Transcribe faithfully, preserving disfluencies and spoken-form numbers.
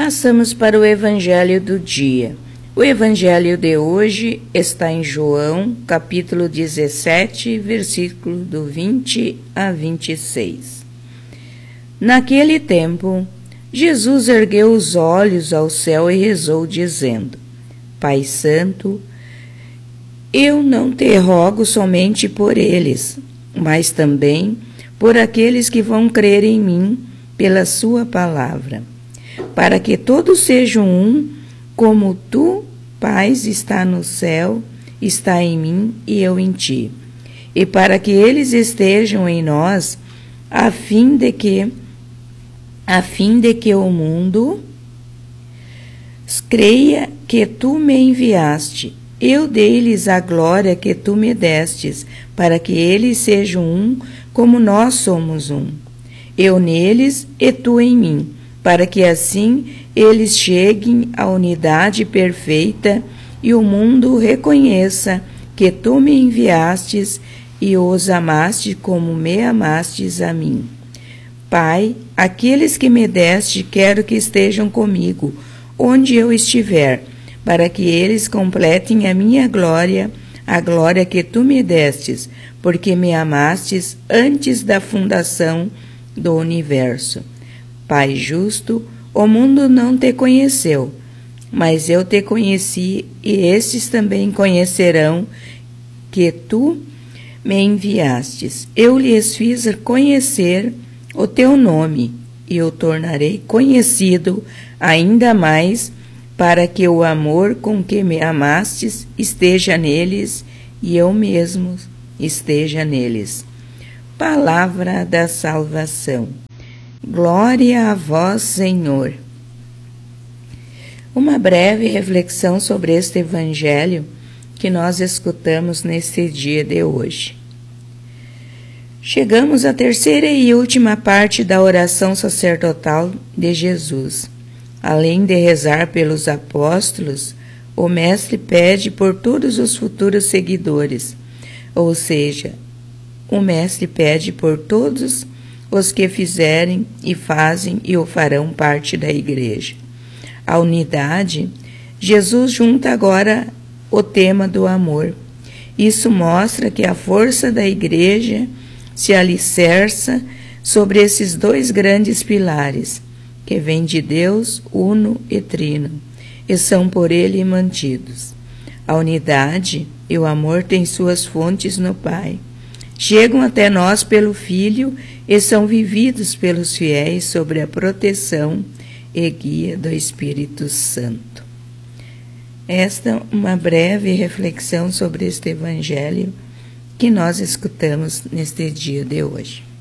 Passamos para o Evangelho do dia. O Evangelho de hoje está em João, capítulo dezessete, versículo do vinte a vinte e seis. Naquele tempo, Jesus ergueu os olhos ao céu e rezou, dizendo: Pai Santo, eu não te rogo somente por eles, mas também por aqueles que vão crer em mim pela sua palavra, para que todos sejam um, como tu, Pai, está no céu, está em mim e eu em ti, e para que eles estejam em nós, a fim de que a fim de que o mundo creia que tu me enviaste. Eu dei-lhes a glória que tu me destes, para que eles sejam um, como nós somos um. Eu neles e tu em mim, para que assim eles cheguem à unidade perfeita e o mundo reconheça que tu me enviastes e os amaste como me amastes a mim. Pai, aqueles que me deste quero que estejam comigo, onde eu estiver, para que eles completem a minha glória, a glória que tu me destes, porque me amastes antes da fundação do universo. Pai justo, o mundo não te conheceu, mas eu te conheci, e estes também conhecerão que tu me enviastes. Eu lhes fiz conhecer o teu nome, e o tornarei conhecido ainda mais, para que o amor com que me amastes esteja neles, e eu mesmo esteja neles. Palavra da salvação. Glória a vós, Senhor. Uma breve reflexão sobre este Evangelho que nós escutamos neste dia de hoje. Chegamos à terceira e última parte da oração sacerdotal de Jesus. Além de rezar pelos apóstolos, o Mestre pede por todos os futuros seguidores, ou seja, o Mestre pede por todos os que fizerem e fazem e o farão parte da Igreja. A unidade, Jesus junta agora o tema do amor. Isso mostra que a força da Igreja se alicerça sobre esses dois grandes pilares, que vêm de Deus, uno e trino, e são por Ele mantidos. A unidade e o amor têm suas fontes no Pai. Chegam até nós pelo Filho e são vividos pelos fiéis sob a proteção e guia do Espírito Santo. Esta é uma breve reflexão sobre este Evangelho que nós escutamos neste dia de hoje.